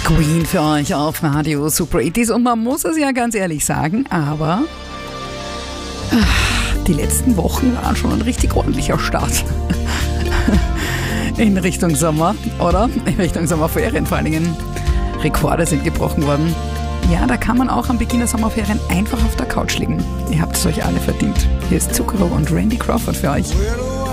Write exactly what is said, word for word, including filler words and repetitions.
Queen für euch auf Radio Super achtziger. Und man muss es ja ganz ehrlich sagen, aber die letzten Wochen waren schon ein richtig ordentlicher Start in Richtung Sommer, oder? In Richtung Sommerferien vor allen Dingen. Rekorde sind gebrochen worden. Ja, da kann man auch am Beginn der Sommerferien einfach auf der Couch liegen. Ihr habt es euch alle verdient. Hier ist Zucchero und Randy Crawford für euch.